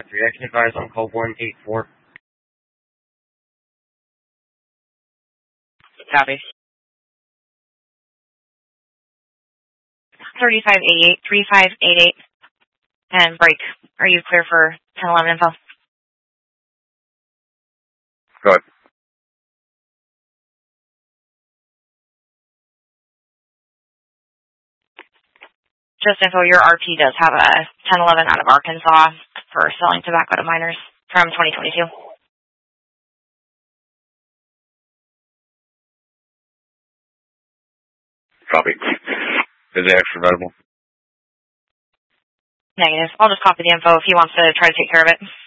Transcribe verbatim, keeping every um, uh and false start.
three, I can advise on call one eight four. Copy. thirty-five eighty-eight, thirty-five eighty-eight, and break. Are you clear for ten eleven info? Go ahead. Just info, your R P does have a ten eleven out of Arkansas for selling tobacco to minors from twenty twenty-two. Copy. Is it extraditable? Negative. I'll just copy the info if he wants to try to take care of it.